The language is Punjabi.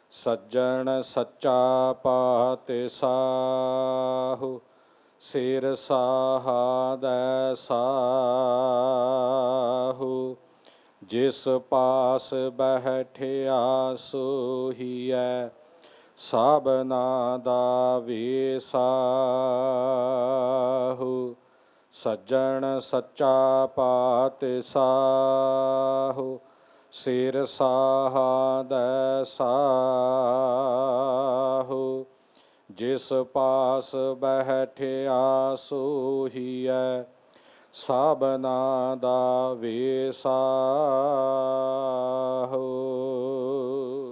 ਸੱਜਣ ਸੱਚਾ ਪਾਤਿਸਾਹੁ, ਸਿਰ ਸਾਹਾਦੈ ਸਾਹੂ। ਜਿਸ ਪਾਸ ਬਹਿਠਿਆ ਸੋਹੀਐ, ਸਾਬਨਾ ਦਾ ਵੇਸਾਹੂ। ਸੱਜਣ ਸੱਚਾ ਪਾਤਿਸਾਹੁ, ਸਿਰ ਸਾਹਾਦੈ ਸਾਹੂ। ਜਿਸ ਪਾਸ ਬਹਿਠਿਆ ਸੋਹੀਐ, ਸਾਬਨਾ ਦਾ ਵੇਸਾਹੂ।